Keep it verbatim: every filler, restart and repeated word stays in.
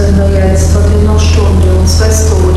sind wir jetzt vor einer Stunde und zwei Stunden.